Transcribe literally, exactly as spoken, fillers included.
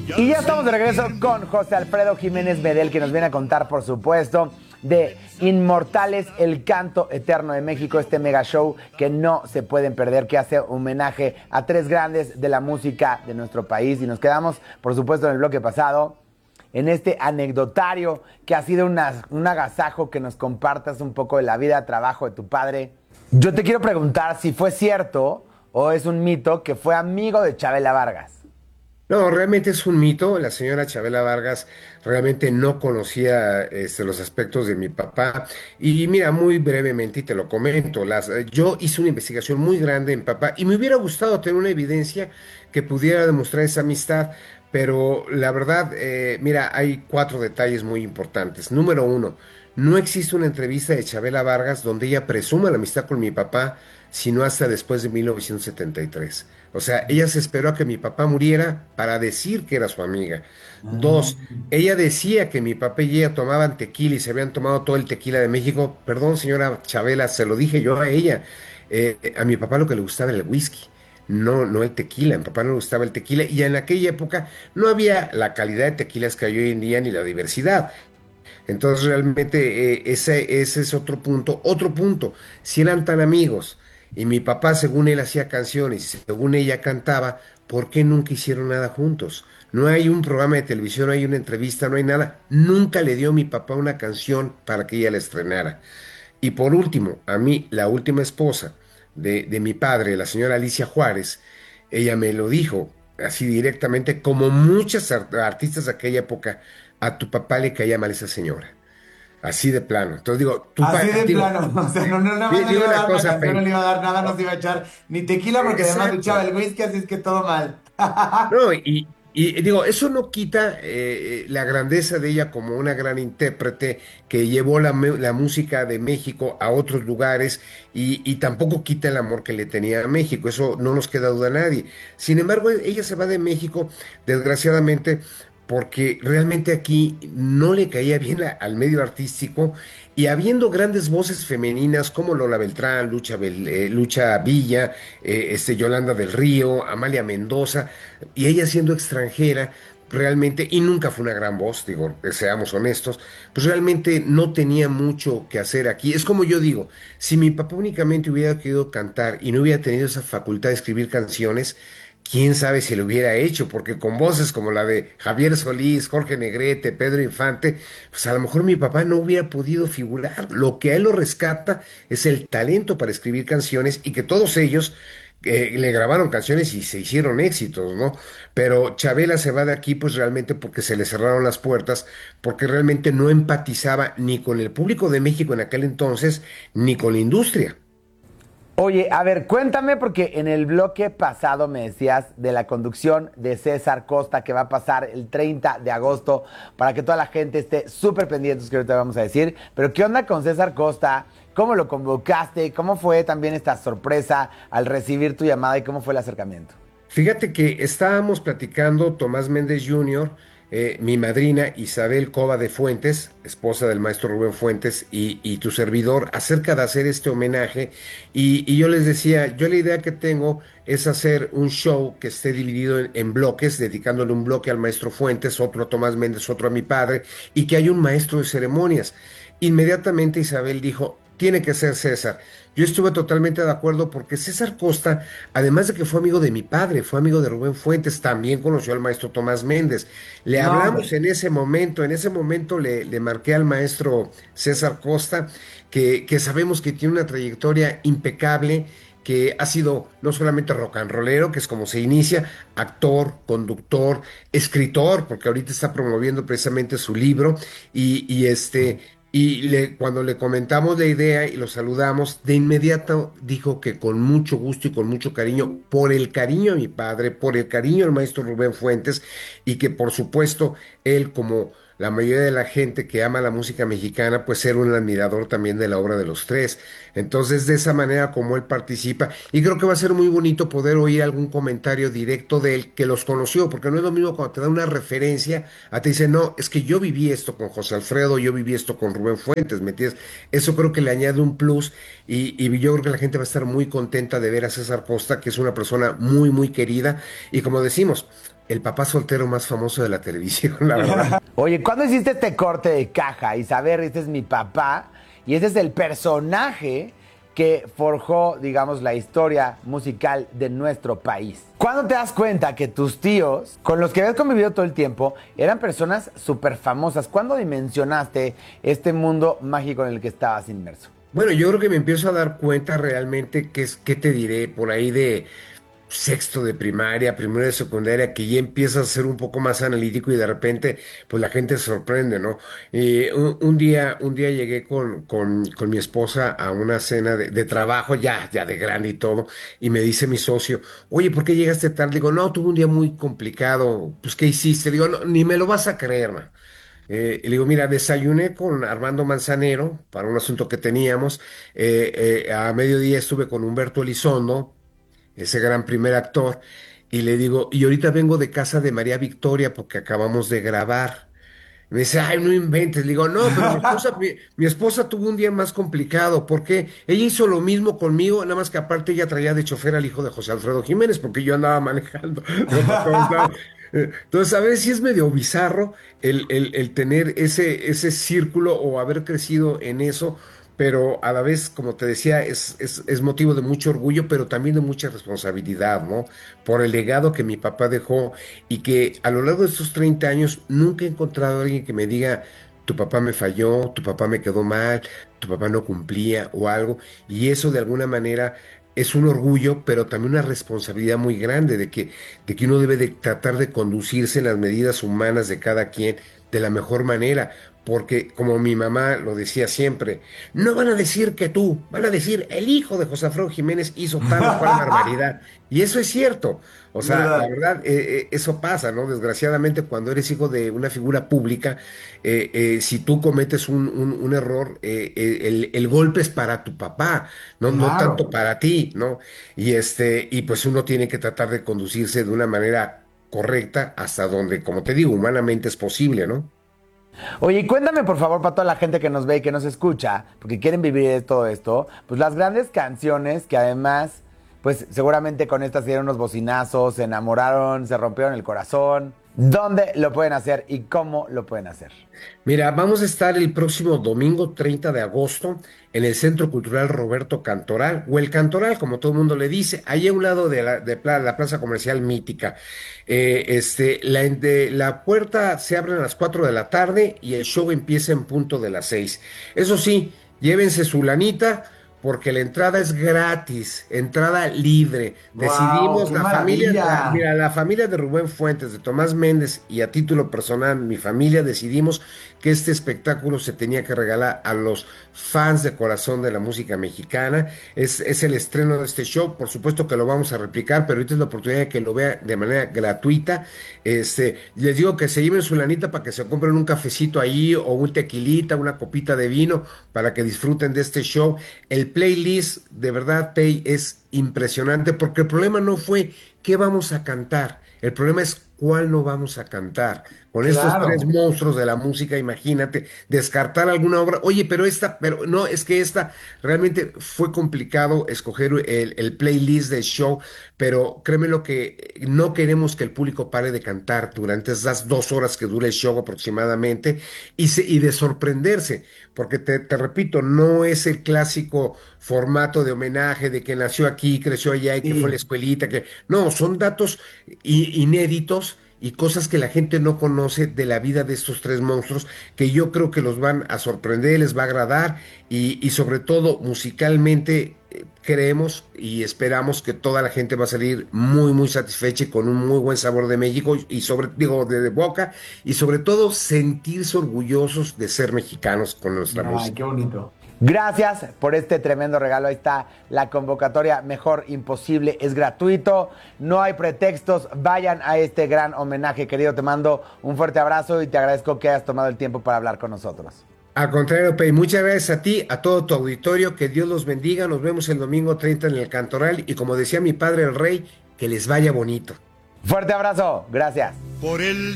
Y ya estamos de regreso con José Alfredo Jiménez Medel, que nos viene a contar, por supuesto, de Inmortales, el canto eterno de México, este mega show que no se pueden perder, que hace homenaje a tres grandes de la música de nuestro país. Y nos quedamos, por supuesto, en el bloque pasado, en este anecdotario que ha sido una, un agasajo que nos compartas un poco de la vida, trabajo de tu padre. Yo te quiero preguntar si fue cierto o es un mito que fue amigo de Chabela Vargas. No, realmente es un mito. La señora Chabela Vargas realmente no conocía este, los aspectos de mi papá. Y mira, muy brevemente, y te lo comento, las, eh, yo hice una investigación muy grande en papá y me hubiera gustado tener una evidencia que pudiera demostrar esa amistad. Pero la verdad, eh, mira, hay cuatro detalles muy importantes. Número uno, no existe una entrevista de Chabela Vargas donde ella presuma la amistad con mi papá, sino hasta después de mil novecientos setenta y tres. O sea, ella se esperó a que mi papá muriera para decir que era su amiga. Dos, ella decía que mi papá y ella tomaban tequila y se habían tomado todo el tequila de México. Perdón, señora Chabela, se lo dije yo a ella. Eh, a mi papá lo que le gustaba era el whisky. No, no el tequila, a mi papá no le gustaba el tequila y en aquella época no había la calidad de tequilas que hay hoy en día ni la diversidad. Entonces realmente eh, ese, ese es otro punto. Otro punto, si eran tan amigos y mi papá según él hacía canciones y según ella cantaba, ¿por qué nunca hicieron nada juntos? No hay un programa de televisión, no hay una entrevista, no hay nada. Nunca le dio mi papá una canción para que ella la estrenara. Y por último, a mí, la última esposa de, de mi padre, la señora Alicia Juárez, ella me lo dijo así directamente, como muchas ar- artistas de aquella época, a tu papá le caía mal esa señora. Así de plano. Entonces digo, tu Así pa- de digo, plano, o sea, no, no, nada más di- no le digo iba a una dar una cosa, canción, no le Penny. iba a dar nada, no se Oh, iba a echar ni tequila porque además le echaba exacto. el whisky, así es que todo mal. No, y, y digo, eso no quita eh, eh, la grandeza de ella como una gran intérprete que llevó la, mu- la música de México a otros lugares y, y tampoco quita el amor que le tenía a México, eso no nos queda duda a nadie. Sin embargo, ella se va de México, desgraciadamente, porque realmente aquí no le caía bien a- al medio artístico y habiendo grandes voces femeninas como Lola Beltrán, Lucha, Bel- eh, Lucha Villa, eh, este, Yolanda del Río, Amalia Mendoza, y ella siendo extranjera, realmente, y nunca fue una gran voz, digo, eh, seamos honestos, pues realmente no tenía mucho que hacer aquí. Es como yo digo, si mi papá únicamente hubiera querido cantar y no hubiera tenido esa facultad de escribir canciones, quién sabe si lo hubiera hecho, porque con voces como la de Javier Solís, Jorge Negrete, Pedro Infante, pues a lo mejor mi papá no hubiera podido figurar. Lo que a él lo rescata es el talento para escribir canciones y que todos ellos eh, le grabaron canciones y se hicieron éxitos, ¿no? Pero Chabela se va de aquí pues realmente porque se le cerraron las puertas, porque realmente no empatizaba ni con el público de México en aquel entonces, ni con la industria. Oye, a ver, cuéntame, porque en el bloque pasado me decías de la conducción de César Costa que va a pasar el treinta de agosto para que toda la gente esté súper pendientes, que ahorita vamos a decir. Pero, ¿qué onda con César Costa? ¿Cómo lo convocaste? ¿Cómo fue también esta sorpresa al recibir tu llamada y cómo fue el acercamiento? Fíjate que estábamos platicando Tomás Méndez junior, eh, mi madrina Isabel Cova de Fuentes, esposa del maestro Rubén Fuentes, y, y tu servidor, acerca de hacer este homenaje. Y, y yo les decía, yo la idea que tengo es hacer un show que esté dividido en, en bloques, dedicándole un bloque al maestro Fuentes, otro a Tomás Méndez, otro a mi padre, y que haya un maestro de ceremonias. Inmediatamente Isabel dijo, tiene que ser César. Yo estuve totalmente de acuerdo porque César Costa, además de que fue amigo de mi padre, fue amigo de Rubén Fuentes, también conoció al maestro Tomás Méndez. Le No, hablamos hombre. en ese momento, en ese momento le, le marqué al maestro César Costa, que, que sabemos que tiene una trayectoria impecable, que ha sido no solamente rock and rollero, que es como se inicia, actor, conductor, escritor, porque ahorita está promoviendo precisamente su libro, y, y este, y le, cuando le comentamos la idea y lo saludamos, de inmediato dijo que con mucho gusto y con mucho cariño, por el cariño a mi padre, por el cariño al maestro Rubén Fuentes, y que por supuesto él como la mayoría de la gente que ama la música mexicana, pues ser un admirador también de la obra de los tres. Entonces, de esa manera como él participa, y creo que va a ser muy bonito poder oír algún comentario directo de él que los conoció, porque no es lo mismo cuando te da una referencia, a te dice, no, es que yo viví esto con José Alfredo, yo viví esto con Rubén Fuentes, ¿me entiendes? Eso creo que le añade un plus, y, y yo creo que la gente va a estar muy contenta de ver a César Costa, que es una persona muy, muy querida, y como decimos, el papá soltero más famoso de la televisión, la verdad. Oye, ¿cuándo hiciste este corte de caja y saber, este es mi papá y este es el personaje que forjó, digamos, la historia musical de nuestro país? ¿Cuándo te das cuenta que tus tíos, con los que habías convivido todo el tiempo, eran personas súper famosas? ¿Cuándo dimensionaste este mundo mágico en el que estabas inmerso? Bueno, yo creo que me empiezo a dar cuenta realmente que es, ¿qué te diré? Por ahí de sexto de primaria, primero de secundaria, que ya empiezas a ser un poco más analítico y de repente, pues la gente se sorprende, ¿no? Y un, un día, un día llegué con, con, con mi esposa a una cena de, de trabajo, ya, ya de grande y todo, y me dice mi socio, oye, ¿por qué llegaste tarde? Digo, no, tuve un día muy complicado, pues, ¿qué hiciste? Digo, no, ni me lo vas a creer, man. Eh, y le digo, mira, desayuné con Armando Manzanero para un asunto que teníamos. Eh, eh, a mediodía estuve con Humberto Elizondo, ese gran primer actor, y le digo, y ahorita vengo de casa de María Victoria porque acabamos de grabar. Me dice, ay, no inventes. Le digo, no, pero mi esposa, mi, mi esposa tuvo un día más complicado porque ella hizo lo mismo conmigo, nada más que aparte ella traía de chofer al hijo de José Alfredo Jiménez porque yo andaba manejando yo para todos lados. Eh, Entonces, a ver si es medio bizarro el, el, el tener ese, ese círculo o haber crecido en eso, pero a la vez, como te decía, es, es, es motivo de mucho orgullo, pero también de mucha responsabilidad, ¿no? Por el legado que mi papá dejó y que a lo largo de estos treinta años nunca he encontrado a alguien que me diga, tu papá me falló, tu papá me quedó mal, tu papá no cumplía o algo, y eso de alguna manera es un orgullo, pero también una responsabilidad muy grande de que, de que uno debe de tratar de conducirse en las medidas humanas de cada quien de la mejor manera, porque como mi mamá lo decía siempre, no van a decir que tú, van a decir el hijo de José Alfredo Jiménez hizo tal o cual barbaridad. Y eso es cierto. O sea, la ¿Verdad? verdad, eh, eh, eso pasa, ¿no? Desgraciadamente, cuando eres hijo de una figura pública, eh, eh, si tú cometes un, un- un error, eh, eh, el, el golpe es para tu papá, no, no tanto Claro. para ti, ¿no? Y este, y pues uno tiene que tratar de conducirse de una manera correcta hasta donde, como te digo, humanamente es posible, ¿no? Oye, y cuéntame por favor para toda la gente que nos ve y que nos escucha, porque quieren vivir de todo esto, pues las grandes canciones que además, pues seguramente con estas se dieron unos bocinazos, se enamoraron, se rompieron el corazón. ¿Dónde lo pueden hacer y cómo lo pueden hacer? Mira, vamos a estar el próximo domingo treinta de agosto en el Centro Cultural Roberto Cantoral, o el Cantoral, como todo el mundo le dice, ahí a un lado de la, de pla- la Plaza Comercial Mítica. Eh, este, la, de- la puerta se abre a las cuatro de la tarde y el show empieza en punto de las seis. Eso sí, llévense su lanita porque la entrada es gratis, entrada libre. ¡Wow! Decidimos, ¡Qué la familia, la- maravilla! mira, la familia de Rubén Fuentes, de Tomás Méndez y a título personal, mi familia, decidimos que este espectáculo se tenía que regalar a los fans de corazón de la música mexicana. Es, es el estreno de este show, por supuesto que lo vamos a replicar, pero ahorita es la oportunidad de que lo vea de manera gratuita. Este, les digo que se lleven su lanita para que se compren un cafecito ahí o un tequilita, una copita de vino para que disfruten de este show. El playlist, de verdad, Pay, es impresionante porque el problema no fue qué vamos a cantar, el problema es cuál no vamos a cantar. Con estos tres Claro. monstruos de la música, imagínate, descartar alguna obra. Oye, pero esta, pero no, es que esta realmente fue complicado escoger el, el playlist del show, pero créeme lo que no queremos que el público pare de cantar durante esas dos horas que dura el show aproximadamente y, se- y de sorprenderse, porque te, te repito, no es el clásico formato de homenaje de que nació aquí, creció allá y que fue a la Sí. escuelita, que no, son datos i- inéditos y cosas que la gente no conoce de la vida de estos tres monstruos, que yo creo que los van a sorprender, les va a agradar y, y sobre todo musicalmente eh, creemos y esperamos que toda la gente va a salir muy, muy satisfecha y con un muy buen sabor de México y sobre, digo, de, de boca y sobre todo sentirse orgullosos de ser mexicanos con nuestra Ay, música. qué bonito. Gracias por este tremendo regalo. Ahí está la convocatoria Mejor Imposible. Es gratuito, no hay pretextos. Vayan a este gran homenaje, querido. Te mando un fuerte abrazo y te agradezco que hayas tomado el tiempo para hablar con nosotros. Al contrario, Pei, muchas gracias a ti, a todo tu auditorio, que Dios los bendiga. Nos vemos el domingo treinta en el Cantoral y como decía mi padre el rey, que les vaya bonito. Fuerte abrazo. Gracias. Por el